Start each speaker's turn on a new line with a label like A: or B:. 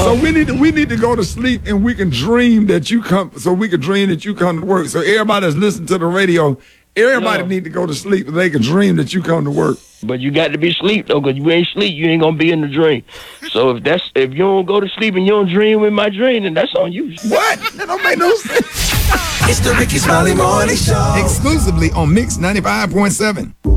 A: So we need to go to sleep and we can dream that you come. So we can dream that you come to work. So everybody that's listening to the radio, everybody need to go to sleep so they can dream that you come to work.
B: But you got to be asleep though, cause you ain't sleep, you ain't gonna be in the dream. So if you don't go to sleep and you don't dream with my dream, then that's on you.
A: What? That don't make no sense.
C: It's the Ricky Smiley Morning Show.
A: Exclusively on Mix 95.7.